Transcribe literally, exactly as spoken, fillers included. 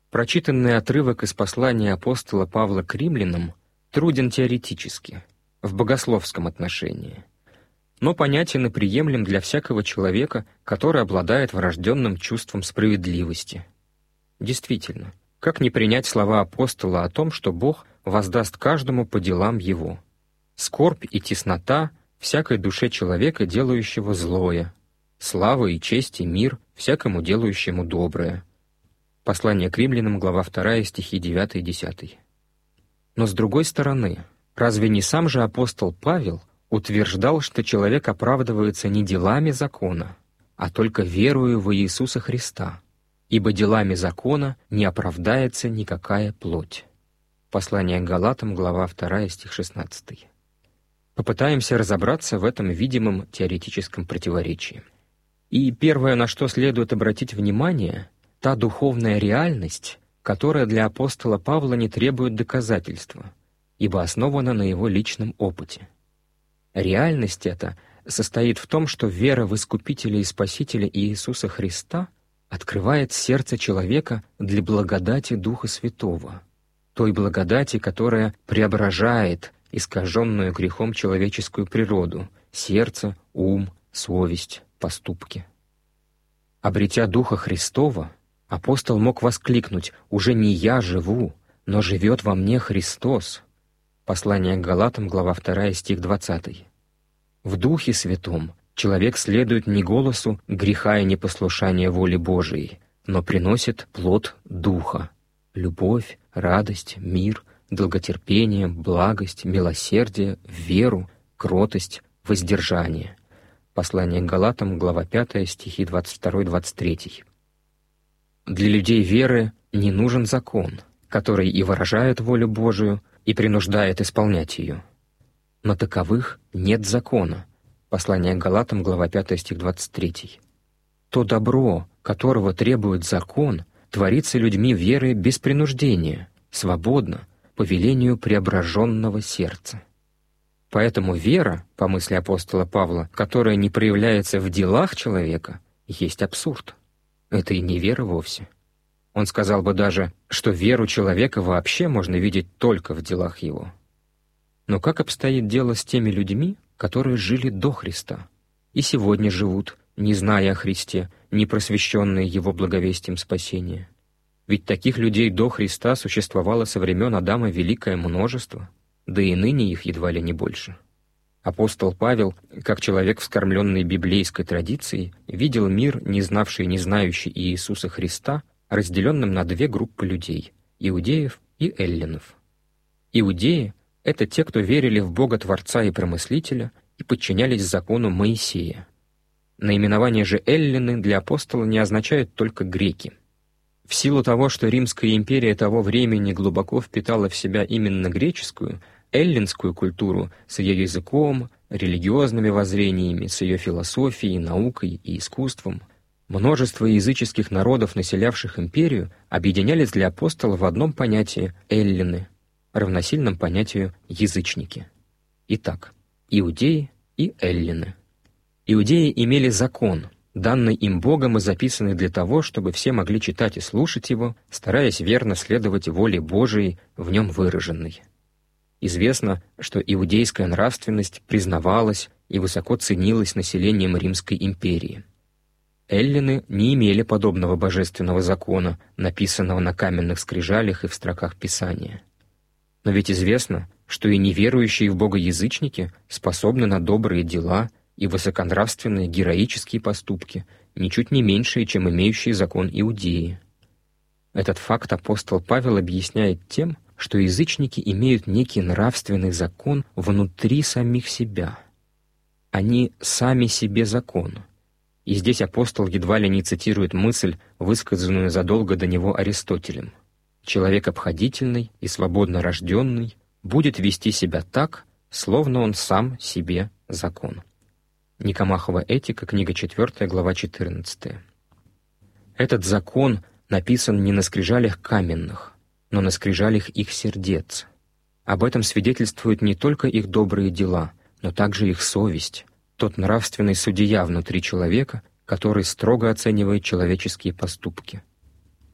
Прочитанный отрывок из послания апостола Павла к римлянам труден теоретически, в богословском отношении, но понятен и приемлем для всякого человека, который обладает врожденным чувством справедливости. Действительно, как не принять слова апостола о том, что Бог воздаст каждому по делам его? Скорбь и теснота всякой душе человека, делающего злое, слава и честь и мир всякому делающему доброе. Послание к римлянам, глава вторая, стихи девятый и десятый. Но с другой стороны, разве не сам же апостол Павел утверждал, что человек оправдывается не делами закона, а только верою во Иисуса Христа, ибо делами закона не оправдается никакая плоть? Послание к Галатам, глава вторая, стих шестнадцатый. Попытаемся разобраться в этом видимом теоретическом противоречии. И первое, на что следует обратить внимание, та духовная реальность, которая для апостола Павла не требует доказательства, ибо основана на его личном опыте. Реальность эта состоит в том, что вера в Искупителя и Спасителя Иисуса Христа открывает сердце человека для благодати Духа Святого, той благодати, которая преображает искаженную грехом человеческую природу, сердце, ум, совесть, поступки. Обретя Духа Христова, апостол мог воскликнуть: «Уже не я живу, но живет во мне Христос». Послание к Галатам, глава вторая, стих двадцатый. В Духе Святом человек следует не голосу греха и непослушания воли Божией, но приносит плод Духа — любовь, радость, мир, долготерпение, благость, милосердие, веру, кротость, воздержание. Послание к Галатам, глава пятая, стихи двадцать два двадцать три. Для людей веры не нужен закон, который и выражает волю Божию, и принуждает исполнять ее. Но таковых нет закона. Послание к Галатам, глава пятая, стих двадцать три. То добро, которого требует закон, творится людьми веры без принуждения, свободно, по велению преображенного сердца. Поэтому вера, по мысли апостола Павла, которая не проявляется в делах человека, есть абсурд. Это и не вера вовсе. Он сказал бы даже, что веру человека вообще можно видеть только в делах его. Но как обстоит дело с теми людьми, которые жили до Христа и сегодня живут, не зная о Христе, не просвещенные Его благовестием спасения? Ведь таких людей до Христа существовало со времен Адама великое множество, да и ныне их едва ли не больше. Апостол Павел, как человек, вскормленный библейской традицией, видел мир, не знавший и не знающий Иисуса Христа, разделенным на две группы людей — иудеев и эллинов. Иудеи — это те, кто верили в Бога Творца и Промыслителя и подчинялись закону Моисея. Наименование же эллины для апостола не означает только греки. В силу того, что Римская империя того времени глубоко впитала в себя именно греческую, эллинскую культуру с ее языком, религиозными воззрениями, с ее философией, наукой и искусством, множество языческих народов, населявших империю, объединялись для апостола в одном понятии «эллины», равносильном понятию «язычники». Итак, иудеи и эллины. Иудеи имели закон, данный им Богом и записанный для того, чтобы все могли читать и слушать его, стараясь верно следовать воле Божией, в нем выраженной. Известно, что иудейская нравственность признавалась и высоко ценилась населением Римской империи. Эллины не имели подобного божественного закона, написанного на каменных скрижалях и в строках Писания. Но ведь известно, что и неверующие в Бога язычники способны на добрые дела и высоконравственные героические поступки, ничуть не меньшие, чем имеющие закон иудеи. Этот факт апостол Павел объясняет тем, что язычники имеют некий нравственный закон внутри самих себя. Они сами себе закон. И здесь апостол едва ли не цитирует мысль, высказанную задолго до него Аристотелем. Человек обходительный и свободно рожденный будет вести себя так, словно он сам себе закон. Никомахова этика, книга четвёртая, глава четырнадцатая. Этот закон написан не на скрижалях каменных, но на скрижалях их сердец. Об этом свидетельствуют не только их добрые дела, но также их совесть, тот нравственный судья внутри человека, который строго оценивает человеческие поступки.